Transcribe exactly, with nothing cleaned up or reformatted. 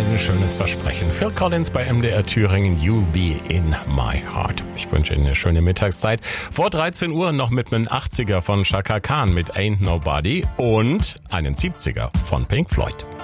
ein schönes Versprechen. Phil Collins bei M D R Thüringen, You'll Be in My Heart. Ich wünsche Ihnen eine schöne Mittagszeit. Vor dreizehn Uhr noch mit einem achtziger von Chaka Khan mit Ain't Nobody und einen siebziger von Pink Floyd.